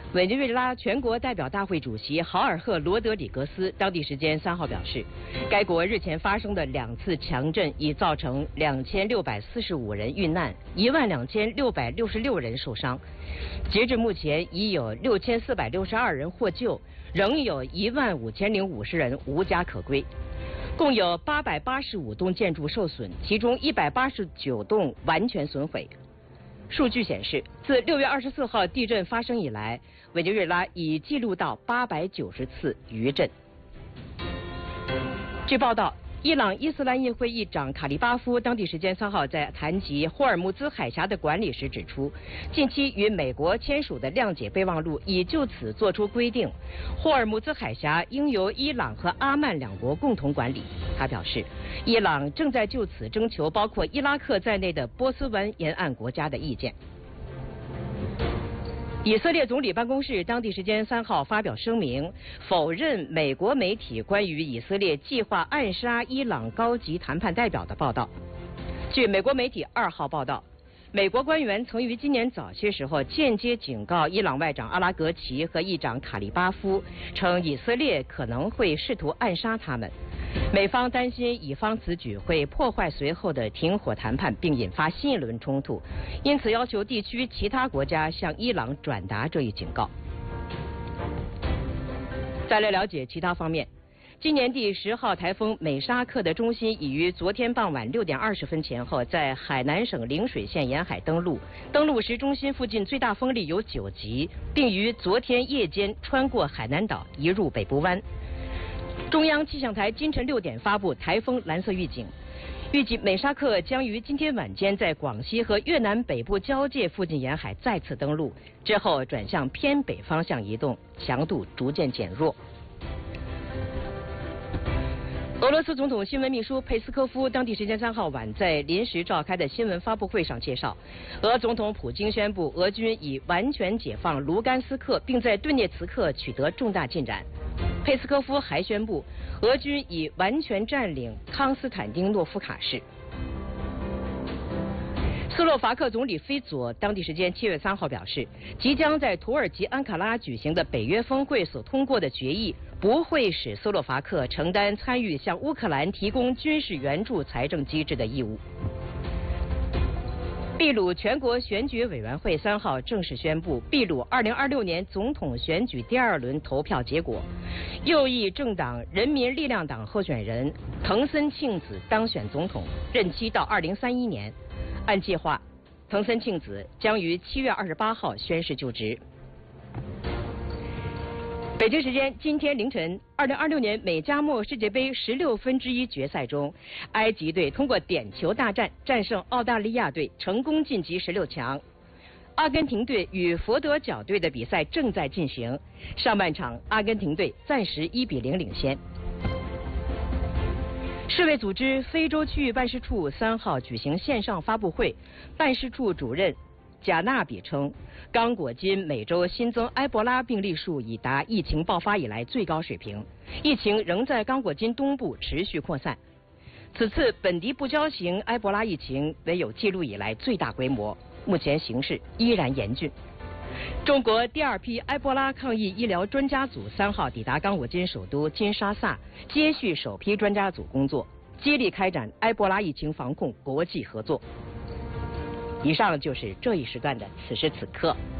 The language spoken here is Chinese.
委内瑞拉全国代表大会主席豪尔赫·罗德里格斯当地时间3号表示，该国日前发生的2次强震已造成2645人遇难，12666人受伤。截至目前，已有6462人获救，仍有15050人无家可归。共有885栋建筑受损，其中189栋完全损毁。数据显示，自6月24号地震发生以来，委内瑞拉已记录到890次余震。据报道，伊朗伊斯兰议会议长卡利巴夫当地时间3号在谈及霍尔木兹海峡的管理时指出，近期与美国签署的谅解备忘录已就此作出规定，霍尔木兹海峡应由伊朗和阿曼2国共同管理。他表示，伊朗正在就此征求包括伊拉克在内的波斯湾沿岸国家的意见。以色列总理办公室当地时间3号发表声明，否认美国媒体关于以色列计划暗杀伊朗高级谈判代表的报道。据美国媒体2号报道，美国官员曾于今年早些时候间接警告伊朗外长阿拉格齐和议长卡利巴夫，称以色列可能会试图暗杀他们。美方担心以方此举会破坏随后的停火谈判，并引发新一轮冲突，因此要求地区其他国家向伊朗转达这一警告。再来了解其他方面。今年第10号台风美沙克的中心已于昨天傍晚6点20分前后在海南省陵水县沿海登陆，登陆时中心附近最大风力有9级，并于昨天夜间穿过海南岛移入北部湾。中央气象台今晨6点发布台风蓝色预警，预计美沙克将于今天晚间在广西和越南北部交界附近沿海再次登陆，之后转向偏北方向移动，强度逐渐减弱。俄罗斯总统新闻秘书佩斯科夫当地时间3号晚在临时召开的新闻发布会上介绍，俄总统普京宣布俄军已完全解放卢甘斯克，并在顿涅茨克取得重大进展。佩斯科夫还宣布，俄军已完全占领康斯坦丁诺夫卡市。斯洛伐克总理菲佐当地时间7月3号表示，即将在土耳其安卡拉举行的北约峰会所通过的决议不会使斯洛伐克承担参与向乌克兰提供军事援助财政机制的义务。秘鲁全国选举委员会3号正式宣布秘鲁2026年总统选举第2轮投票结果，右翼政党人民力量党候选人藤森庆子当选总统，任期到2031年。按计划，藤森庆子将于7月28号宣誓就职。北京时间今天凌晨，2026年美加墨世界杯16分之一决赛中，埃及队通过点球大战战胜澳大利亚队，成功晋级16强。阿根廷队与佛得角队的比赛正在进行，上半场阿根廷队暂时1比0领先。世卫组织非洲区域办事处3号举行线上发布会，办事处主任贾纳比称，刚果金每周新增埃博拉病例数已达疫情爆发以来最高水平，疫情仍在刚果金东部持续扩散。此次本地不交型埃博拉疫情为有记录以来最大规模，目前形势依然严峻。中国第2批埃博拉抗疫医疗专家组3号抵达刚果金首都金沙萨，接续首批专家组工作，接力开展埃博拉疫情防控国际合作。以上就是这一时段的此时此刻。